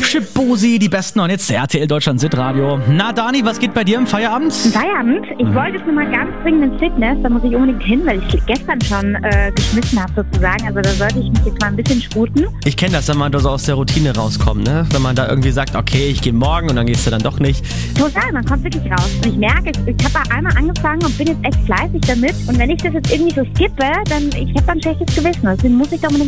Schibosi, die besten und jetzt RTL Deutschland Sit-Radio. Na Dani, was geht bei dir im Feierabend? Feierabend? Ich wollte jetzt nochmal ganz dringend ins Fitness, da muss ich unbedingt hin, weil ich gestern schon geschmissen habe sozusagen. Also da sollte ich mich jetzt mal ein bisschen sputen. Ich kenne das, wenn man da so aus der Routine rauskommt, ne? Wenn man da irgendwie sagt, okay, ich gehe morgen und dann gehst du dann doch nicht. Total, man kommt wirklich raus. Und ich merke, ich habe einmal angefangen und bin jetzt echt fleißig damit. Und wenn ich das jetzt irgendwie so skippe, ich habe dann ein schlechtes Gewissen. Deswegen muss ich da unbedingt